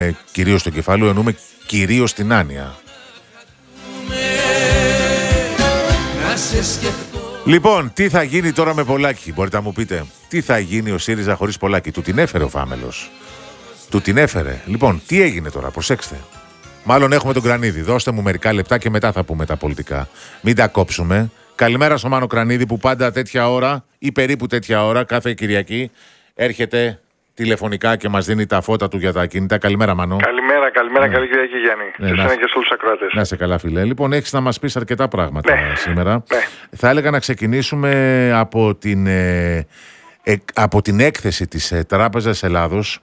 κυρίως στο κεφάλαιο, εννοούμε κυρίως την άνοια. Λοιπόν, τι θα γίνει τώρα με Πολάκη, μπορείτε να μου πείτε? Τι θα γίνει ο ΣΥΡΙΖΑ χωρίς Πολάκη? Του την έφερε ο Φάμελος. Του την έφερε. Λοιπόν, τι έγινε τώρα, προσέξτε. Μάλλον έχουμε τον Κρανίδη. Δώστε μου μερικά λεπτά και μετά θα πούμε τα πολιτικά. Μην τα κόψουμε. Καλημέρα στο Μάνο Κρανίδη που πάντα τέτοια ώρα ή περίπου τέτοια ώρα κάθε Κυριακή έρχεται τηλεφωνικά και μας δίνει τα φώτα του για τα ακίνητα. Καλημέρα, Μάνο. Καλημέρα, καλή Κυριακή, Γιάννη. Και εσένα και σε όλους τους ακροατές. Να σε καλά, φίλε. Λοιπόν, έχεις να μας πεις αρκετά πράγματα σήμερα. Θα έλεγα να ξεκινήσουμε από την έκθεση της Τράπεζας Ελλάδος,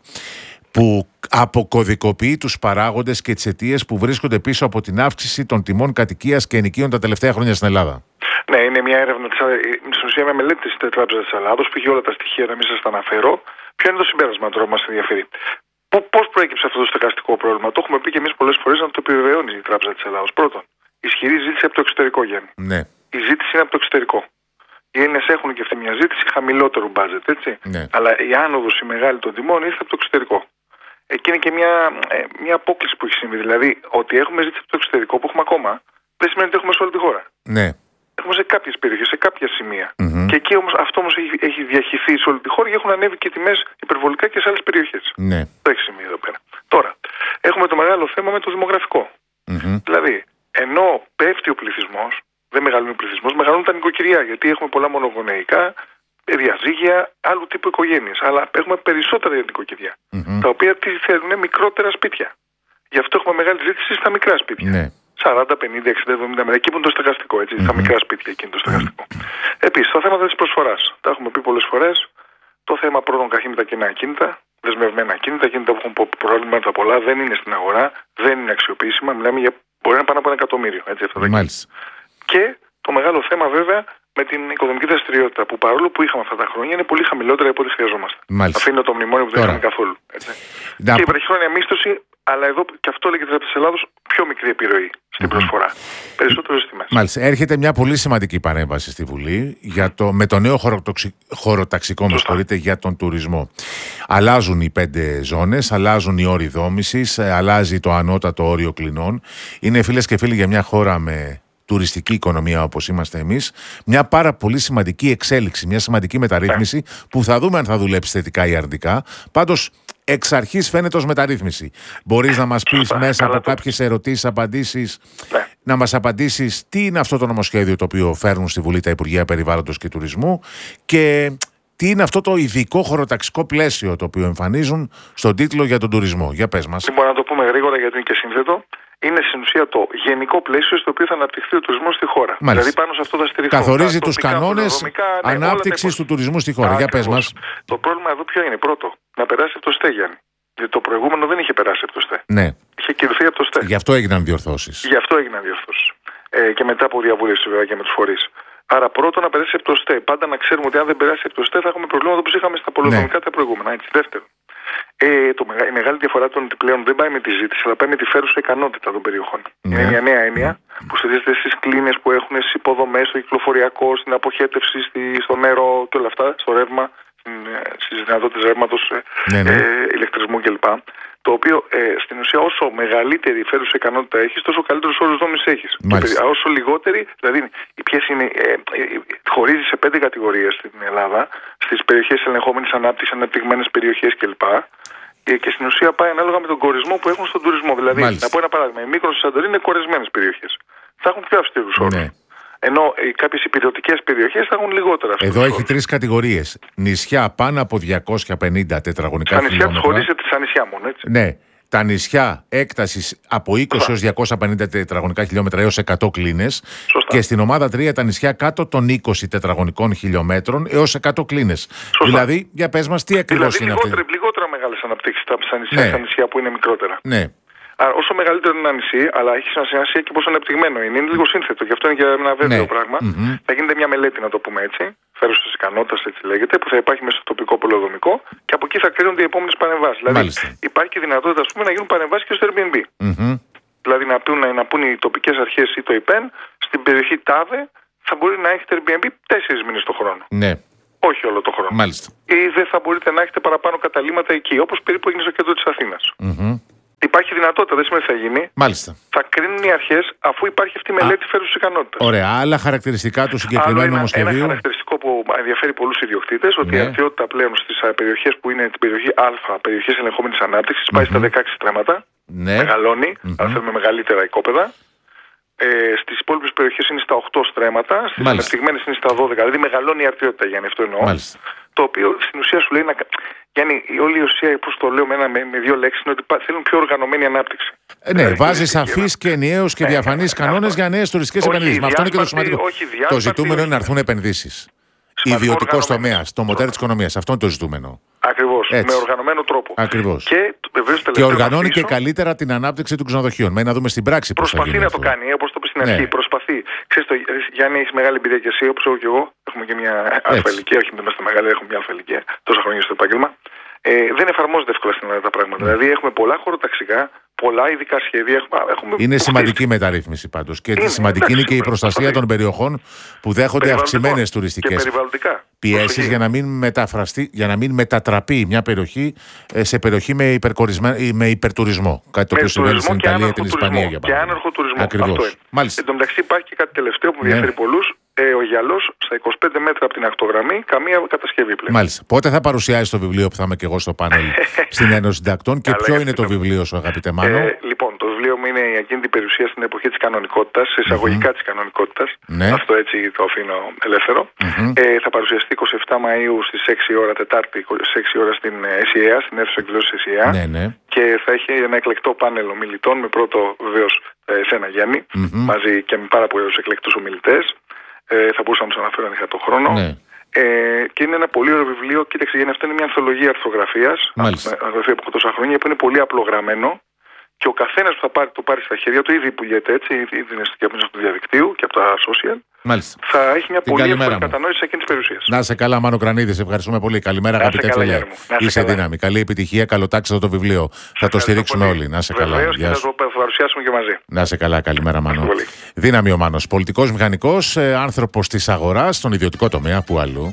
που αποκωδικοποιεί τους παράγοντες και τις αιτίες που βρίσκονται πίσω από την αύξηση των τιμών κατοικίας και ενοικίων τα τελευταία χρόνια στην Ελλάδα. Ναι, είναι μια έρευνα, στην ουσία μια μελέτη της Τράπεζας της Ελλάδος που έχει όλα τα στοιχεία, να μην σας τα αναφέρω. Ποιο είναι το συμπέρασμα τώρα που μας ενδιαφέρει? Πώς προέκυψε αυτό το στεγαστικό πρόβλημα? Το έχουμε πει και εμείς πολλές φορές, να το επιβεβαιώνει η Τράπεζα της Ελλάδος. Πρώτον, ισχυρή ζήτηση από το εξωτερικό, Γιάννη. Ναι. Η ζήτηση είναι από το εξωτερικό. Οι Έλληνες έχουν και αυτή μια ζήτηση χαμηλότερου μπάτζετ, έτσι. Ναι. Αλλά η άνοδος η μεγάλη των τιμών ήρθε από το εξωτερικό. Εκεί είναι και μια απόκληση που έχει συμβεί. Δηλαδή, ότι έχουμε ζήτηση από το εξωτερικό που έχουμε ακόμα, δεν σημαίνει ότι έχουμε σε όλη τη χώρα. Ναι. Έχουμε σε κάποιες περιοχές, σε κάποια σημεία. Και εκεί όμως αυτό όμως έχει διαχυθεί σε όλη τη χώρα και έχουν ανέβει και τιμές υπερβολικά και σε άλλες περιοχές. Ναι. Το έχει σημεί εδώ πέρα. Τώρα, έχουμε το μεγάλο θέμα με το δημογραφικό. Δηλαδή, ενώ πέφτει ο πληθυσμός, δεν μεγαλώνει ο πληθυσμός, μεγαλώνουν τα νοικοκυριά. Γιατί έχουμε πολλά μονογονεϊκά, διαζύγια, άλλου τύπου οικογένειες. Αλλά έχουμε περισσότερα νοικοκυριά. Τα οποία τι θέλουν? Μικρότερα σπίτια. Γι' αυτό έχουμε μεγάλη ζήτηση στα μικρά σπίτια. Ναι. 40, 50, 60, 70 μέτρα. Εκεί που είναι το στεγαστικό, έτσι. Στα μικρά σπίτια, εκεί είναι το στεγαστικό. Επίσης, τα θέματα της προσφοράς. Τα έχουμε πει πολλές φορές. Το θέμα πρώτον καταρχήν με τα κοινά ακίνητα, δεσμευμένα ακίνητα, ακίνητα που έχουν προβλήματα πολλά, δεν είναι στην αγορά, δεν είναι αξιοποιήσιμα. Μιλάμε για μπορεί να πάνε από 1 εκατομμύριο. Έτσι, αυτά τα Μάλιστα. Και το μεγάλο θέμα βέβαια με την οικοδομική δραστηριότητα που παρόλο που είχαμε αυτά τα χρόνια είναι πολύ χαμηλότερα από ό,τι χρειαζόμαστε. Μάλιστα. Αυτό το μνημόνιο που δεν είχαμε καθόλου. Έτσι. Και η βραχυχρόνια μίσθωση, αλλά εδώ και αυτό λέγεται από τη Ελλάδος, πιο μικρή επιρροή στην προσφορά. Περισσότερο στις τιμές. Μάλιστα. Έρχεται μια πολύ σημαντική παρέμβαση στη Βουλή με το νέο χωροταξικό για τον τουρισμό. Αλλάζουν οι 5 ζώνες, αλλάζουν οι όροι δόμησης, αλλάζει το ανώτατο όριο κλινών. Είναι, φίλες και φίλοι, για μια χώρα με τουριστική οικονομία όπως είμαστε εμείς, μια πάρα πολύ σημαντική εξέλιξη, μια σημαντική μεταρρύθμιση που θα δούμε αν θα δουλέψει θετικά ή αρνητικά. Πάντως, εξ αρχής φαίνεται ως μεταρρύθμιση. Μπορείς να μας πεις μέσα από κάποιες ερωτήσεις, απαντήσεις, να μας απαντήσεις τι είναι αυτό το νομοσχέδιο το οποίο φέρνουν στη Βουλή τα Υπουργεία Περιβάλλοντος και Τουρισμού και τι είναι αυτό το ειδικό χωροταξικό πλαίσιο το οποίο εμφανίζουν στον τίτλο για τον τουρισμό? Για πες μας. Μπορώ να το πούμε γρήγορα γιατί είναι και σύνθετο. Είναι στην ουσία το γενικό πλαίσιο στο οποίο θα αναπτυχθεί ο τουρισμός στη χώρα. Μάλιστα. Δηλαδή πάνω σε αυτό θα στηριχθούν. Καθορίζει τους κανόνες ανάπτυξης του τουρισμού στη χώρα. Για πες μας. Το πρόβλημα εδώ ποιο είναι? Πρώτο, να περάσει από το ΣΤΕ, Γιάννη. Γιατί το προηγούμενο δεν είχε περάσει από το ΣΤΕ. Ναι. Είχε κυρωθεί από το ΣΤΕ. Γι' αυτό έγιναν διορθώσεις. Και μετά από διαβούλευση βέβαια και με τους φορείς. Άρα πρώτον να περάσει από το ΣΤΕ. Πάντα να ξέρουμε ότι αν δεν περάσει από το ΣΤΕ θα έχουμε προβλήματα όπως είχαμε στα πολεοδομικά τα προηγούμενα. Έτσι. Δεύτερον. Η μεγάλη διαφορά των πλέον δεν πάει με τη ζήτηση, αλλά πάει με τη φέρουσα ικανότητα των περιοχών. Είναι μια νέα έννοια που στηρίζεται στις κλίνες που έχουν, στις υποδομές, στο κυκλοφοριακό, στην αποχέτευση, στο νερό και όλα αυτά, στο ρεύμα, στις δυνατότητες ρεύματος, ηλεκτρισμού κλπ. Το οποίο στην ουσία όσο μεγαλύτερη φέρουσα ικανότητα έχεις, τόσο καλύτερους όρους δόμησης έχεις. Και όσο λιγότερη, δηλαδή χωρίζει σε 5 κατηγορίες στην Ελλάδα, στις περιοχές ελεγχόμενης ανάπτυξης, αναπτυγμένες περιοχές κλπ. Και στην ουσία πάει ανάλογα με τον κορισμό που έχουν στον τουρισμό. Δηλαδή, να πω ένα παράδειγμα, η Μύκονος και η Σαντορίνη είναι κορεσμένες περιοχές. Θα έχουν πιο αυστηρούς όρους. Ενώ κάποιες υπηρετικές περιοχές θα έχουν λιγότερα αυστηρούς όρους. Εδώ έχει 3 κατηγορίες. Νησιά πάνω από 250 τετραγωνικά χιλιόμετρα. Στα νησιά χωρίζεται στα νησιά μόνο, έτσι. Ναι. Τα νησιά έκτασης από 20 έως 250 τετραγωνικά χιλιόμετρα έως 100 κλίνες. Και στην ομάδα 3 τα νησιά κάτω των 20 τετραγωνικών χιλιόμετρων έως 100 κλίνες. Δηλαδή, για πες μας, τι ακριβώς είναι αυτό? Λιγότερα μεγάλες αναπτύξεις στα νησιά που είναι μικρότερα. Ναι. Άρα, όσο μεγαλύτερο είναι ένα νησί, αλλά έχει σημασία και πόσο ανεπτυγμένο είναι. Είναι λίγο σύνθετο, γι' αυτό είναι και ένα βέβαιο πράγμα. Θα γίνεται μια μελέτη, να το πούμε έτσι, φέρουσας ικανότητας, έτσι λέγεται, που θα υπάρχει μέσα στο τοπικό πολεοδομικό και από εκεί θα κρίνονται οι επόμενες παρεμβάσεις. Δηλαδή, υπάρχει και δυνατότητα, ας πούμε, να γίνουν παρεμβάσεις και στο Airbnb. Δηλαδή, να πούν οι τοπικές αρχές ή το ΙΠΕΝ, στην περιοχή ΤΑΔΕ θα μπορεί να έχετε Airbnb 4 μήνες το χρόνο. Ναι. Όχι όλο το χρόνο. Μάλιστα. Ή δεν θα μπορείτε να έχετε παραπάνω καταλύματα εκεί, όπως περίπου έγινε στο κέντρο της Αθήνας. υπάρχει δυνατότητα, δεν σημαίνει ότι θα γίνει. Μάλιστα. Θα κρίνουν οι αρχές αφού υπάρχει αυτή η μελέτη φέρουσης ικανότητας. Ωραία. Άλλα χαρακτηριστικά του συγκεκριμένου νομοσχεδίου. Ένα χαρακτηριστικό που ενδιαφέρει πολλούς ιδιοκτήτες, ότι η αρτιότητα πλέον στις περιοχές που είναι την περιοχή Α, περιοχές ελεγχόμενης ανάπτυξης, πάει στα 16 στρέμματα. Μεγαλώνει, αλλά θέλουμε μεγαλύτερα οικόπεδα. Στις υπόλοιπες περιοχές είναι στα 8 στρέμματα, στις ανεπτυγμένες είναι στα 12. Δηλαδή μεγαλώνει η αρτιότητα, Γιάννη, αυτό εννοώ. Μάλιστα. Το οποίο στην ουσία σου λέει Γιάννη, όλη η ουσία, πώς το λέω με δύο λέξεις, είναι ότι θέλουν πιο οργανωμένη ανάπτυξη. Ναι, βάζει σαφείς και ενιαίους και διαφανείς κανόνες για νέες τουριστικές επενδύσεις. Αυτό είναι και το σημαντικό. Το ζητούμενο είναι να έρθουν επενδύσεις. Ιδιωτικός τομέας, το μοτέρ της οικονομίας. Αυτό είναι το ζητούμενο. Ακριβώς. Με οργανωμένο τρόπο. Ακριβώς. Και οργανώνει και καλύτερα την ανάπτυξη των ξενοδοχείων. Μένει να δούμε στην πράξη πώς θα γίνει. Προσπαθεί να το κάνει, όπως το είπες στην αρχή. Προσπαθεί. Ξέρεις, Γιάννη, έχει μεγάλη εμπειρία και εσύ, όπως έχω και εγώ. Έχουμε και μια αλφα ηλικία. Όχι, δεν είμαστε μεγάλοι, έχουμε μια αλφα ηλικία. Τόσα χρόνια στο επάγγελμα. Δεν εφαρμόζεται εύκολα στην Ελλάδα τα πράγματα. Δηλαδή, έχουμε πολλά χωροταξικά, πολλά ειδικά σχέδια. Είναι σημαντική μεταρρύθμιση πάντως. Και σημαντική είναι και η προστασία των περιοχών που δέχονται αυξημένες τουριστικές πιέσεις για να μην μετατραπεί μια περιοχή σε περιοχή με υπερτουρισμό. Κάτι το οποίο συμβαίνει στην Ιταλία, την Ισπανία για παράδειγμα. Και άναρχο τουρισμό. Ακριβώς. Εν τω μεταξύ υπάρχει και κάτι τελευταίο που ενδιαφέρει πολλούς. Ο γυαλός στα 25 μέτρα από την ακτογραμμή, καμία κατασκευή πλέον. Μάλιστα. Πότε θα παρουσιάσει το βιβλίο που θα είμαι και εγώ στο πάνελ στην Ένωση Συντακτών και ποιο είναι το βιβλίο σου, αγαπητέ Μάνο? Λοιπόν, το βιβλίο μου είναι η ακίνητη περιουσία στην εποχή της κανονικότητας, εισαγωγικά της κανονικότητας. Αυτό έτσι το αφήνω ελεύθερο. Θα παρουσιαστεί 27 Μαΐου στις 6 ώρα, Τετάρτη, στις 6 ώρα στην ΕΣΥΑ, στην αίθουσα εκδόσης ΕΣΥΑ. Και θα έχει ένα εκλεκτό πάνελ ομιλητών με πρώτο βεβαίως εσένα, Γιάννη, μαζί και με πάρα πολλούς εκλεκτούς ομιλητές. Θα μπορούσα να του αναφέρω αν είχα τον χρόνο. Και είναι ένα πολύ ωραίο βιβλίο. Κοίταξε, Γιάννη, αυτό είναι μια ανθολογία αρθρογραφίας. Αρθρογραφία που έχω τόσα χρόνια, που είναι πολύ απλογραμμένο. Και ο καθένας που θα το πάρει στα χέρια του, ήδη πουλιέται έτσι, ήδη είναι και από το διαδικτύο και από τα social. Μάλιστα. Θα έχει μια πολύ εύκολη κατανόηση εκείνης της περιουσίας. Να σε καλά, Μάνο Κρανίδη, σε ευχαριστούμε πολύ. Καλημέρα, αγαπητέ φίλε. Είσαι δύναμη. Καλή επιτυχία, καλοτάξτε το βιβλίο. Θα το στηρίξουμε όλοι. Να σε καλά. Και θα το παρουσιάσουμε και μαζί. Να σε καλά, καλημέρα, Μάνο. Δύναμη ο Μάνος. Πολιτικός μηχανικός, άνθρωπος της αγοράς, στον ιδιωτικό τομέα, που αλλού.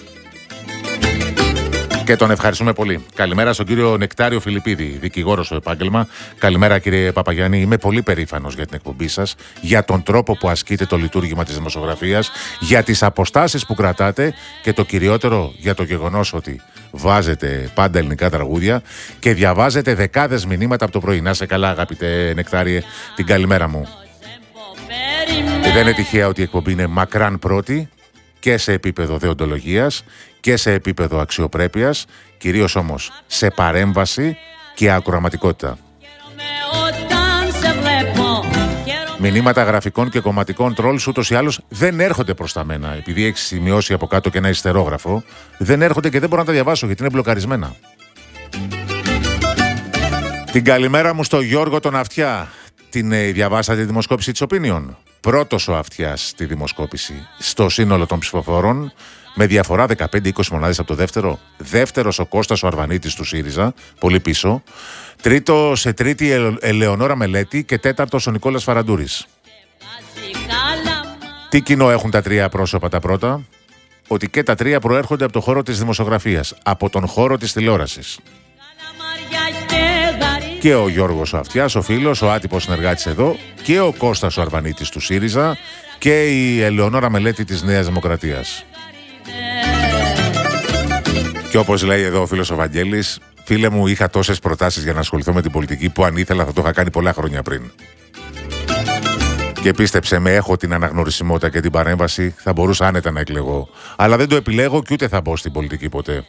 Και τον ευχαριστούμε πολύ. Καλημέρα στον κύριο Νεκτάριο Φιλιππίδη, δικηγόρο στο επάγγελμα. Καλημέρα, κύριε Παπαγιάννη. Είμαι πολύ περήφανος για την εκπομπή σας, για τον τρόπο που ασκείτε το λειτουργήμα της δημοσιογραφίας, για τις αποστάσεις που κρατάτε και το κυριότερο για το γεγονός ότι βάζετε πάντα ελληνικά τραγούδια και διαβάζετε δεκάδες μηνύματα από το πρωί. Να σε καλά, αγαπητέ Νεκτάριε, την καλημέρα μου. Δεν είναι τυχαία ότι η εκπομπή είναι μακράν πρώτη και σε επίπεδο δεοντολογίας και σε επίπεδο αξιοπρέπειας, κυρίως όμως σε παρέμβαση και ακροαματικότητα. Μηνύματα γραφικών και κομματικών τρόλς ούτως ή άλλως δεν έρχονται προς τα μένα. Επειδή έχει σημειώσει από κάτω και ένα ιστερόγραφο, δεν έρχονται και δεν μπορώ να τα διαβάσω γιατί είναι μπλοκαρισμένα. Την καλημέρα μου στο Γιώργο τον Αυτιά. Την διαβάσατε τη δημοσκόπηση της Opinion? Πρώτος ο Αυτιάς στη δημοσκόπηση στο σύνολο των ψηφοφόρων, με διαφορά 15-20 μονάδες από το δεύτερο. Δεύτερος ο Κώστας ο Αρβανίτης του ΣΥΡΙΖΑ, πολύ πίσω. Τρίτη η Ελεονόρα Μελέτη και τέταρτος ο Νικόλας Φαραντούρης. Τι κοινό έχουν τα τρία πρόσωπα τα πρώτα? Ότι και τα τρία προέρχονται από το χώρο της δημοσιογραφίας, από τον χώρο της τηλεόρασης. Και ο Γιώργος ο Αυτιάς, ο φίλος, ο άτυπος συνεργάτης εδώ, και ο Κώστας ο Αρβανίτης του ΣΥΡΙΖΑ και η Ελεονόρα Μελέτη της Νέας Δημοκρατίας. Και όπως λέει εδώ ο φίλος ο Βαγγέλης, φίλε μου, είχα τόσες προτάσεις για να ασχοληθώ με την πολιτική που αν ήθελα θα το είχα κάνει πολλά χρόνια πριν. Και πίστεψε με, έχω την αναγνωρισιμότητα και την παρέμβαση, θα μπορούσα άνετα να εκλεγώ. Αλλά δεν το επιλέγω και ούτε θα μπω στην πολιτική ποτέ.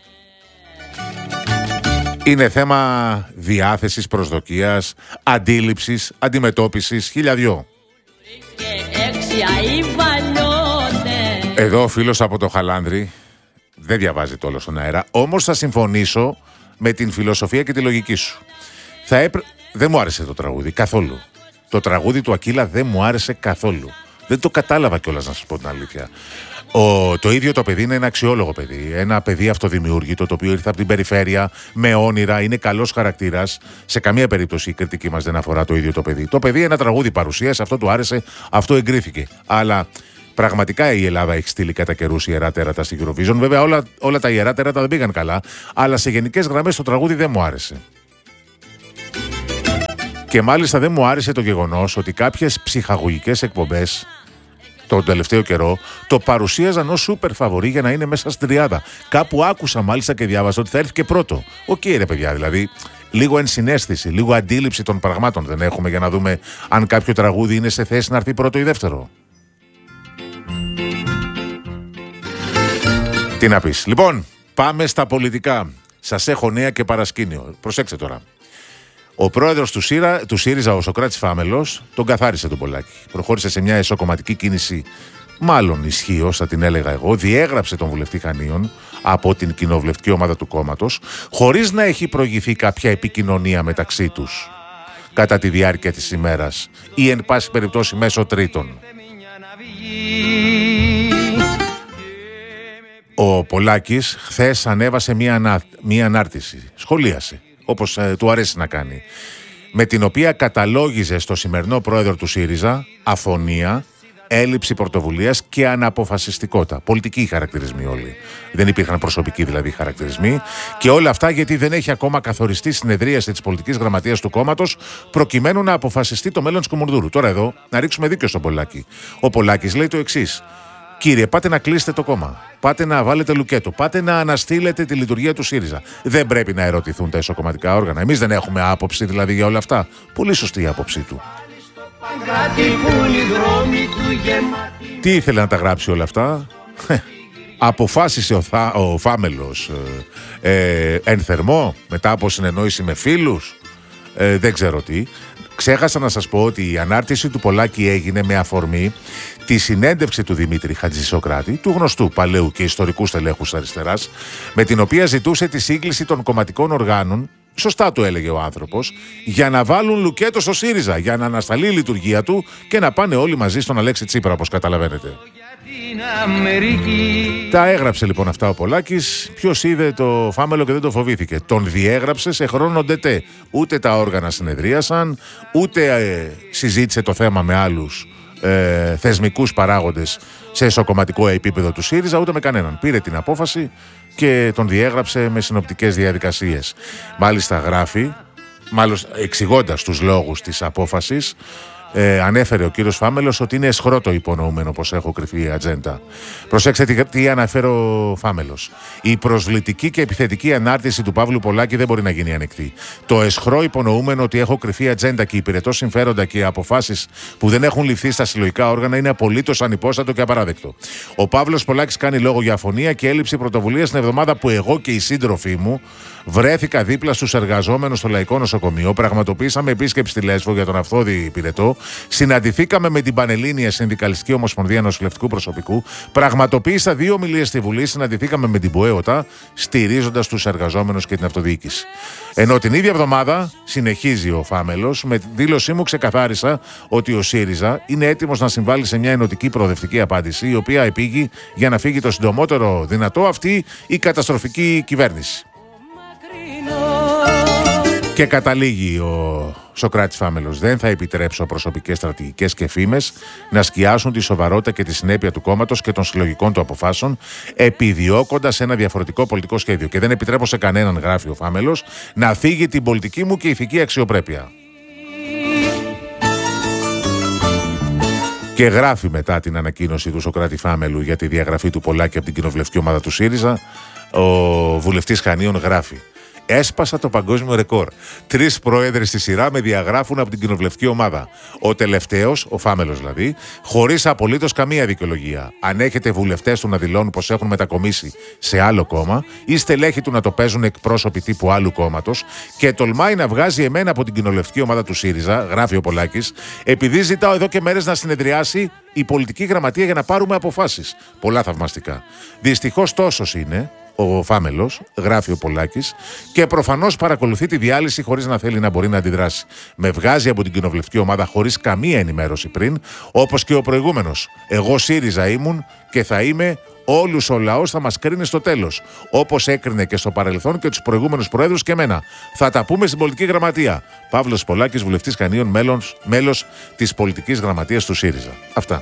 Είναι θέμα διάθεσης, προσδοκίας, αντίληψης, αντιμετώπισης, χιλιαδιό. Εδώ ο φίλος από το Χαλάνδρη δεν διαβάζει το όλο στον αέρα, όμως θα συμφωνήσω με την φιλοσοφία και τη λογική σου. Δεν μου άρεσε το τραγούδι καθόλου. Το τραγούδι του Ακύλα δεν μου άρεσε καθόλου. Δεν το κατάλαβα κιόλας, να σας πω την αλήθεια. Το ίδιο το παιδί είναι ένα αξιόλογο παιδί. Ένα παιδί αυτοδημιούργητο, το οποίο ήρθε από την περιφέρεια με όνειρα, είναι καλός χαρακτήρας. Σε καμία περίπτωση η κριτική μας δεν αφορά το ίδιο το παιδί. Το παιδί ένα τραγούδι παρουσίασε, αυτό του άρεσε, αυτό εγκρίθηκε. Αλλά πραγματικά η Ελλάδα έχει στείλει κατά καιρούς ιερά τέρατα στη Eurovision. Βέβαια όλα τα ιερά τέρατα δεν πήγαν καλά, αλλά σε γενικές γραμμές το τραγούδι δεν μου άρεσε. Και μάλιστα δεν μου άρεσε το γεγονός ότι κάποιες ψυχαγωγικές εκπομπές τον τελευταίο καιρό το παρουσίαζαν ως σούπερ φαβορί για να είναι μέσα στην τριάδα. Κάπου άκουσα μάλιστα και διάβασα ότι θα έρθει και πρώτο. Οκ, ρε παιδιά, δηλαδή λίγο ενσυναίσθηση, λίγο αντίληψη των πραγμάτων δεν έχουμε για να δούμε αν κάποιο τραγούδι είναι σε θέση να έρθει πρώτο ή δεύτερο. Τι να πεις. Λοιπόν, πάμε στα πολιτικά. Σας έχω νέα και παρασκήνιο. Προσέξτε τώρα. Ο πρόεδρος του ΣΥΡΙΖΑ, ο Σωκράτης Φάμελος, τον καθάρισε τον Πολάκη. Προχώρησε σε μια εσωκομματική κίνηση, μάλλον ισχύος, θα την έλεγα εγώ. Διέγραψε τον βουλευτή Χανίων από την κοινοβουλευτική ομάδα του κόμματος, χωρίς να έχει προηγηθεί κάποια επικοινωνία μεταξύ τους κατά τη διάρκεια της ημέρας ή εν πάση περιπτώσει μέσω τρίτων. Ο Πολάκης χθες ανέβασε μια ανάρτηση, σχολίασε, όπως του αρέσει να κάνει, με την οποία καταλόγιζε στο σημερινό πρόεδρο του ΣΥΡΙΖΑ αφωνία, έλλειψη πρωτοβουλίας και αναποφασιστικότητα. Πολιτικοί χαρακτηρισμοί όλοι. Δεν υπήρχαν προσωπικοί δηλαδή χαρακτηρισμοί. Και όλα αυτά γιατί δεν έχει ακόμα καθοριστεί συνεδρίαση της πολιτικής γραμματείας του κόμματος προκειμένου να αποφασιστεί το μέλλον της Κουμουνδούρου. Τώρα εδώ να ρίξουμε δίκιο στον Πολάκη. Ο Πολάκης λέει το εξής. Κύριε, πάτε να κλείσετε το κόμμα. Πάτε να βάλετε λουκέτο. Πάτε να αναστείλετε τη λειτουργία του ΣΥΡΙΖΑ. Δεν πρέπει να ερωτηθούν τα ισοκομματικά όργανα. Εμείς δεν έχουμε άποψη δηλαδή για όλα αυτά. Πολύ σωστή η άποψή του. Τι ήθελε να τα γράψει όλα αυτά. Αποφάσισε ο Φάμελος εν θερμό μετά από συνεννόηση με φίλους. Δεν ξέρω τι. Ξέχασα να σας πω ότι η ανάρτηση του Πολάκη έγινε με αφορμή τη συνέντευξη του Δημήτρη Χατζησοκράτη, του γνωστού παλαιού και ιστορικού στελέχους αριστεράς, με την οποία ζητούσε τη σύγκληση των κομματικών οργάνων, σωστά το έλεγε ο άνθρωπος, για να βάλουν λουκέτο στο ΣΥΡΙΖΑ, για να ανασταλεί η λειτουργία του και να πάνε όλοι μαζί στον Αλέξη Τσίπρα, όπως καταλαβαίνετε. Τα έγραψε λοιπόν αυτά ο Πολάκης. Ποιος είδε το Φάμελο και δεν το φοβήθηκε. Τον διέγραψε σε χρόνο ντετέ. Ούτε τα όργανα συνεδρίασαν, ούτε συζήτησε το θέμα με άλλους θεσμικούς παράγοντες σε εσωκομματικό επίπεδο του ΣΥΡΙΖΑ, ούτε με κανέναν. Πήρε την απόφαση και τον διέγραψε με συνοπτικές διαδικασίες. Μάλιστα γράφει, μάλλον εξηγώντας τους λόγους της απόφασης, ανέφερε ο κύριος Φάμελος ότι είναι αισχρό το υπονοούμενο πως έχω κρυφή η ατζέντα. Προσέξτε τι αναφέρει ο Φάμελος. Η προσβλητική και επιθετική ανάρτηση του Παύλου Πολάκη δεν μπορεί να γίνει ανεκτή. Το αισχρό υπονοούμενο ότι έχω κρυφή ατζέντα και υπηρετώ συμφέροντα και αποφάσεις που δεν έχουν ληφθεί στα συλλογικά όργανα είναι απολύτως ανυπόστατο και απαράδεκτο. Ο Παύλος Πολάκης κάνει λόγο για αφωνία και έλλειψη πρωτοβουλίας την εβδομάδα που εγώ και οι σύντροφοί μου βρέθηκα δίπλα στους εργαζόμενους στο Λαϊκό Νοσοκομείο. Πραγματοποίησαμε επίσκεψη στη Λέσβο για τον αυθόδη υπηρετό. Συναντηθήκαμε με την Πανελλήνια Συνδικαλιστική Ομοσπονδία Νοσηλευτικού Προσωπικού. Πραγματοποίησα 2 ομιλίες στη Βουλή. Συναντηθήκαμε με την ΠΟΕΟΤΑ, στηρίζοντας τους εργαζόμενους και την αυτοδιοίκηση. Ενώ την ίδια εβδομάδα, συνεχίζει ο Φάμελος, με δήλωσή μου ξεκαθάρισα ότι ο ΣΥΡΙΖΑ είναι έτοιμος να συμβάλλει σε μια ενωτική προοδευτική απάντηση, η οποία επήγει για να φύγει το συντομότερο δυνατό αυτή η καταστροφική κυβέρνηση. Και καταλήγει ο Σωκράτης Φάμελος. Δεν θα επιτρέψω προσωπικές στρατηγικές και φήμες να σκιάσουν τη σοβαρότητα και τη συνέπεια του κόμματος και των συλλογικών του αποφάσεων, επιδιώκοντας ένα διαφορετικό πολιτικό σχέδιο. Και δεν επιτρέπω σε κανέναν, γράφει ο Φάμελος, να φύγει την πολιτική μου και ηθική αξιοπρέπεια. Και γράφει μετά την ανακοίνωση του Σωκράτη Φάμελου για τη διαγραφή του Πολάκη από την κοινοβουλευτική ομάδα του ΣΥΡΙΖΑ, ο βουλευτής Χανίων γράφει: έσπασα το παγκόσμιο ρεκόρ. 3 πρόεδροι στη σειρά με διαγράφουν από την κοινοβουλευτική ομάδα. Ο τελευταίος, ο Φάμελος δηλαδή, χωρίς απολύτως καμία δικαιολογία. Αν έχετε βουλευτές του να δηλώνουν πως έχουν μετακομίσει σε άλλο κόμμα ή στελέχη του να το παίζουν εκπρόσωποι τύπου άλλου κόμματος και τολμάει να βγάζει εμένα από την κοινοβουλευτική ομάδα του ΣΥΡΙΖΑ, γράφει ο Πολάκης, επειδή ζητάω εδώ και μέρες να συνεδριάσει η πολιτική γραμματεία για να πάρουμε αποφάσεις. Πολλά θαυμαστικά. Δυστυχώς τόσος είναι ο Φάμελος, γράφει ο Πολάκης, και προφανώς παρακολουθεί τη διάλυση χωρίς να θέλει να μπορεί να αντιδράσει. Με βγάζει από την κοινοβουλευτική ομάδα χωρίς καμία ενημέρωση πριν, όπως και ο προηγούμενος. Εγώ ΣΥΡΙΖΑ ήμουν και θα είμαι. Όλους ο λαός θα μας κρίνει στο τέλος. Όπως έκρινε και στο παρελθόν και τους προηγούμενους προέδρους και εμένα. Θα τα πούμε στην πολιτική γραμματεία. Παύλος Πολάκης, βουλευτής Χανίων, μέλος της πολιτικής γραμματείας του ΣΥΡΙΖΑ. Αυτά.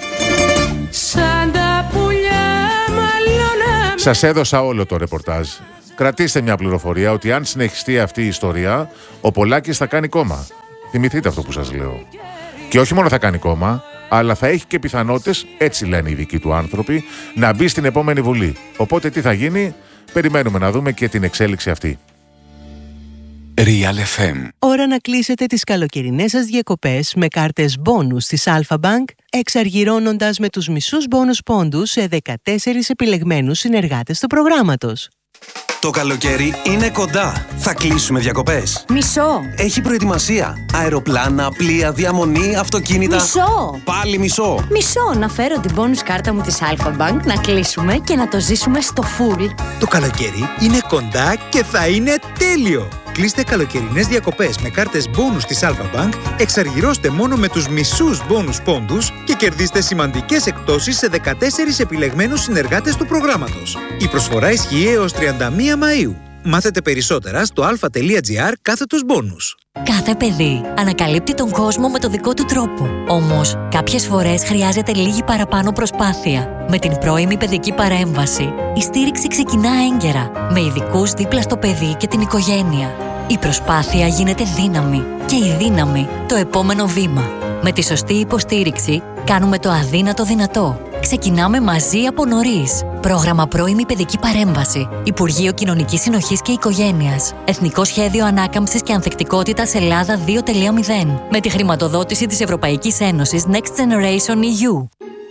Σας έδωσα όλο το ρεπορτάζ. Κρατήστε μια πληροφορία ότι αν συνεχιστεί αυτή η ιστορία, ο Πολάκης θα κάνει κόμμα. Θυμηθείτε αυτό που σας λέω. Και όχι μόνο θα κάνει κόμμα, αλλά θα έχει και πιθανότητες, έτσι λένε οι δικοί του άνθρωποι, να μπει στην επόμενη Βουλή. Οπότε τι θα γίνει, περιμένουμε να δούμε και την εξέλιξη αυτή. Real FM. Ώρα να κλείσετε τις καλοκαιρινές σας διακοπές με κάρτες μπόνους της Alpha Bank, εξαργυρώνοντας με τους μισούς μπόνους πόντους σε 14 επιλεγμένους συνεργάτες του προγράμματος. Το καλοκαίρι είναι κοντά. Θα κλείσουμε διακοπές. Μισό. Έχει προετοιμασία. Αεροπλάνα, πλοία, διαμονή, αυτοκίνητα. Μισό. Πάλι μισό. Μισό. Να φέρω την bonus κάρτα μου της Alpha Bank, να κλείσουμε και να το ζήσουμε στο full. Το καλοκαίρι είναι κοντά και θα είναι τέλειο. Κλείστε καλοκαιρινές διακοπές με κάρτες μπόνους της Alpha Bank, εξαργυρώστε μόνο με τους μισούς μπόνους πόντους και κερδίστε σημαντικές εκπτώσεις σε 14 επιλεγμένους συνεργάτες του προγράμματος. Η προσφορά ισχύει έως 31 Μαΐου. Μάθετε περισσότερα στο alpha.gr/bonus. Κάθε παιδί ανακαλύπτει τον κόσμο με το δικό του τρόπο. Όμως, κάποιες φορές χρειάζεται λίγη παραπάνω προσπάθεια. Με την πρώιμη παιδική παρέμβαση, η στήριξη ξεκινά έγκαιρα, με ειδικούς δίπλα στο παιδί και την οικογένεια. Η προσπάθεια γίνεται δύναμη και η δύναμη το επόμενο βήμα. Με τη σωστή υποστήριξη, κάνουμε το αδύνατο δυνατό. Ξεκινάμε μαζί από νωρίς. Πρόγραμμα Πρώιμη Παιδική Παρέμβαση. Υπουργείο Κοινωνικής Συνοχής και Οικογένειας. Εθνικό Σχέδιο Ανάκαμψης και Ανθεκτικότητας Ελλάδα 2.0. Με τη χρηματοδότηση της Ευρωπαϊκής Ένωσης Next Generation EU.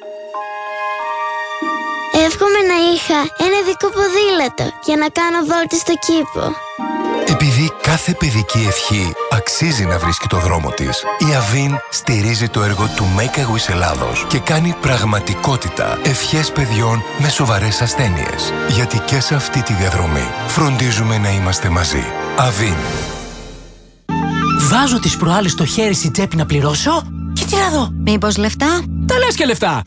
Εύχομαι να είχα ένα ειδικό ποδήλατο για να κάνω βόλτες στο κήπο. Επειδή κάθε παιδική ευχή αξίζει να βρίσκει το δρόμο της, η Αβίν στηρίζει το έργο του Make a Wish Ελλάδος και κάνει πραγματικότητα ευχές παιδιών με σοβαρές ασθένειες. Γιατί και σε αυτή τη διαδρομή φροντίζουμε να είμαστε μαζί. Αβίν. Βάζω τις προάλλες στο χέρι στην τσέπη να πληρώσω και τι να δω. Μήπως λεφτά? Τα λες και λεφτά.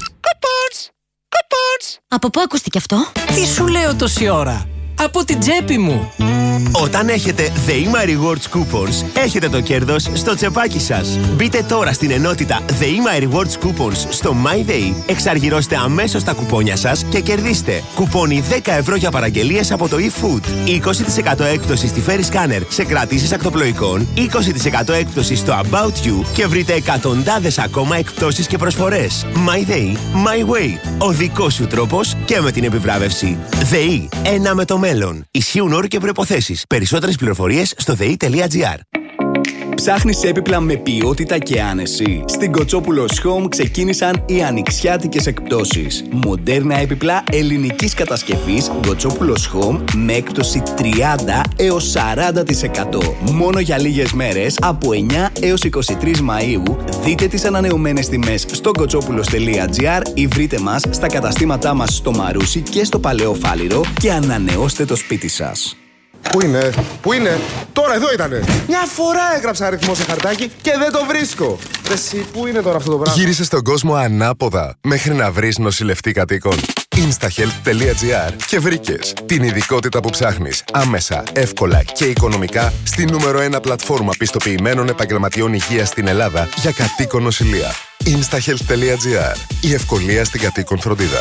Από πού ακούστηκε αυτό? Τι σου λέω τόση ώρα? Από την τσέπη μου. Όταν έχετε The EMA Rewards Coupons, έχετε το κέρδος στο τσεπάκι σας. Μπείτε τώρα στην ενότητα The EMA Rewards Coupons στο MyDay, εξαργυρώστε αμέσως τα κουπόνια σας και κερδίστε κουπόνι 10 ευρώ για παραγγελίες από το eFood, 20% έκπτωση στη Ferry Scanner σε κρατήσεις ακτοπλοϊκών, 20% έκπτωση στο About You και βρείτε εκατοντάδες ακόμα εκπτώσεις και προσφορές. MyDay, My Way. Ο δικός σου τρόπος και με την επιβράβευση. ΔΕΗ. Ένα με το μέλλον. Ισχύουν όροι και προϋποθέσεις. Περισσότερες πληροφορίες στο ΔΕΗ.gr. Ψάχνεις έπιπλα με ποιότητα και άνεση? Στην Κοτσόπουλος Home ξεκίνησαν οι ανοιξιάτικες εκπτώσεις. Μοντέρνα έπιπλα ελληνικής κατασκευής Κοτσόπουλος Home με έκπτωση 30 έως 40%. Μόνο για λίγες μέρες από 9 έως 23 Μαΐου. Δείτε τις ανανεωμένες τιμές στο κοτσόπουλος.gr ή βρείτε μας στα καταστήματά μας στο Μαρούσι και στο Παλαιό Φάληρο και ανανεώστε το σπίτι σας. Πού είναι, πού είναι, τώρα εδώ ήτανε. Μια φορά έγραψα αριθμό σε χαρτάκι και δεν το βρίσκω. Εσύ, πού είναι τώρα αυτό το πράγμα? Γύρισες στον κόσμο ανάποδα μέχρι να βρεις νοσηλευτή κατοίκων. Instahealth.gr και βρήκες την ειδικότητα που ψάχνεις άμεσα, εύκολα και οικονομικά στη νούμερο 1 πλατφόρμα πιστοποιημένων επαγγελματιών υγείας στην Ελλάδα για κατοίκον νοσηλεία. Instahealth.gr. Η ευκολία στην κατοίκον φροντίδα.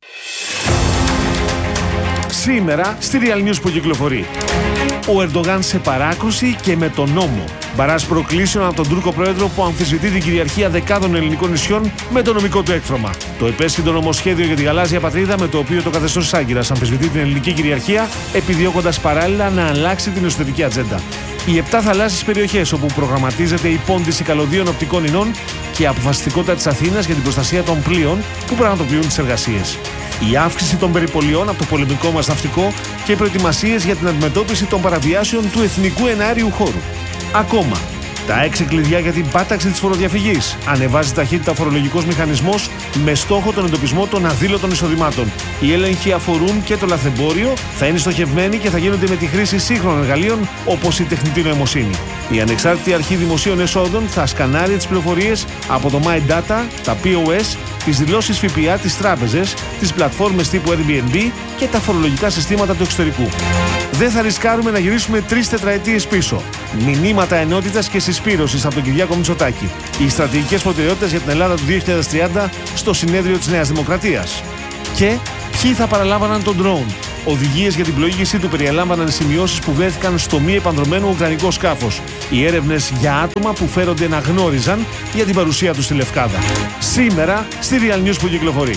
Σήμερα στη Real News που κυκλοφορεί. Ο Ερντογάν σε παράκρουση και με τον νόμο. Μπαράς προκλήσεων από τον Τούρκο πρόεδρο που αμφισβητεί την κυριαρχία δεκάδων ελληνικών νησιών με το νομικό του έκφρομα. Το επέσχυντο νομοσχέδιο για τη γαλάζια πατρίδα, με το οποίο το καθεστώς της Άγκυρας αμφισβητεί την ελληνική κυριαρχία, επιδιώκοντας παράλληλα να αλλάξει την εσωτερική ατζέντα. Οι 7 θαλάσσιες περιοχές όπου προγραμματίζεται η πόντιση καλωδίων οπτικών ινών και η αποφασιστικότητα της Αθήνας για την προστασία των πλοίων που πραγματοποιούν τις εργασίες. Η αύξηση των περιπολιών από το πολεμικό μας ναυτικό και οι προετοιμασίες για την αντιμετώπιση των παραβιάσεων του εθνικού εναέριου χώρου. Ακόμα, τα 6 κλειδιά για την πάταξη της φοροδιαφυγής. Ανεβάζει ταχύτητα ο φορολογικός μηχανισμός με στόχο τον εντοπισμό των αδήλωτων εισοδημάτων. Οι έλεγχοι αφορούν και το λαθρεμπόριο, θα είναι στοχευμένοι και θα γίνονται με τη χρήση σύγχρονων εργαλείων όπως η τεχνητή νοημοσύνη. Η Ανεξάρτητη Αρχή Δημοσίων Εσόδων θα σκανάρει τις πληροφορίες από το My Data, τα POS, τις δηλώσεις ΦΠΑ, τις τράπεζες, τις πλατφόρμες τύπου Airbnb και τα φορολογικά συστήματα του εξωτερικού. Δεν θα ρισκάρουμε να γυρίσουμε 3 τετραετίες πίσω. Μηνύματα ενότητας και συσπήρωσης από τον Κυριάκο Μητσοτάκη. Οι στρατηγικές προτεραιότητες για την Ελλάδα του 2030 στο συνέδριο της Νέας Δημοκρατίας. Και ποιοι θα παραλάμβαναν τον drone. Οδηγίες για την πλοήγησή του περιλάμβαναν σημειώσεις που βρέθηκαν στο μη επανδρωμένο ουκρανικό σκάφος. Οι έρευνες για άτομα που φέρονται να γνώριζαν για την παρουσία του στη Λευκάδα. Σήμερα στη Real News που κυκλοφορεί.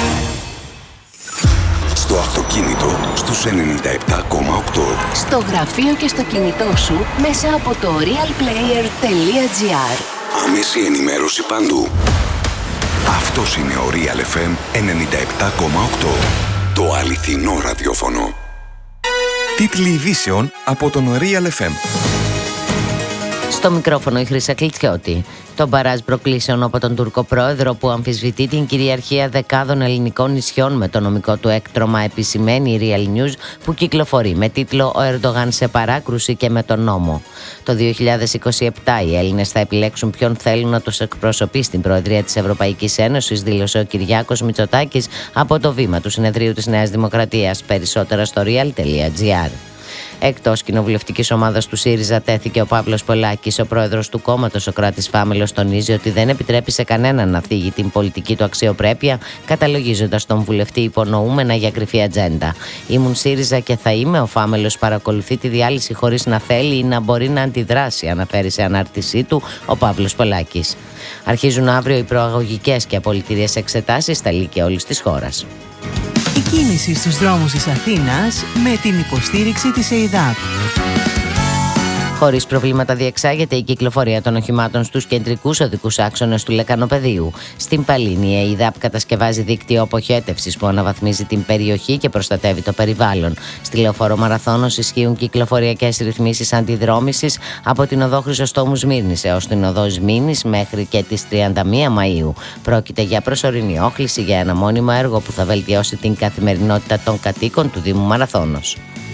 Στο αυτοκίνητο στους 97,8. Στο γραφείο και στο κινητό σου μέσα από το realplayer.gr. Άμεση ενημέρωση παντού. Αυτός είναι ο Real FM 97,8. Το αληθινό ραδιόφωνο. Τίτλοι ειδήσεων από τον Real FM. Στο μικρόφωνο η Χρύσα Κλιτσιώτη. Το μπαράζ προκλήσεων από τον Τούρκο πρόεδρο που αμφισβητεί την κυριαρχία δεκάδων ελληνικών νησιών με το νομικό του έκτρωμα, επισημαίνει η Real News που κυκλοφορεί με τίτλο «Ο Ερντογάν σε παράκρουση και με τον νόμο». Το 2027 οι Έλληνες θα επιλέξουν ποιον θέλουν να τους εκπροσωπεί στην Προεδρία της Ευρωπαϊκής Ένωσης, δήλωσε ο Κυριάκος Μητσοτάκης από το βήμα του Συνεδρίου της Νέας Δημοκρατίας. Περισσότερα στο real.gr. Εκτός κοινοβουλευτικής ομάδας του ΣΥΡΙΖΑ τέθηκε ο Παύλος Πολάκης. Ο πρόεδρος του κόμματος, ο Κράτης Φάμελος, τονίζει ότι δεν επιτρέπει σε κανέναν να θίγει την πολιτική του αξιοπρέπεια, καταλογίζοντας τον βουλευτή υπονοούμενα για κρυφή ατζέντα. «Ήμουν ΣΥΡΙΖΑ και θα είμαι». Ο Φάμελος παρακολουθεί τη διάλυση χωρίς να θέλει ή να μπορεί να αντιδράσει, αναφέρει σε ανάρτησή του ο Παύλος Πολάκης. Αρχίζουν αύριο οι προαγωγικές και απολυτήριες εξετάσεις στα λύκεια όλης της χώρας. Η κίνηση στους δρόμους της Αθήνας με την υποστήριξη της ΕΙΔΑΠ. Χωρίς προβλήματα διεξάγεται η κυκλοφορία των οχημάτων στους κεντρικούς οδικούς άξονες του Λεκανοπεδίου. Στην Παλίνη, η ΕΙΔΑΠ κατασκευάζει δίκτυο αποχέτευσης που αναβαθμίζει την περιοχή και προστατεύει το περιβάλλον. Στη Λεωφόρο Μαραθώνος ισχύουν κυκλοφοριακές ρυθμίσεις αντιδρόμησης από την οδό Χρυσοστόμου Σμύρνης έως την οδό Σμύρνης μέχρι και τις 31 Μαΐου. Πρόκειται για προσωρινή όχληση για ένα μόνιμο έργο που θα βελτιώσει την καθημερινότητα των κατοίκων του Δήμου Μαραθώνος.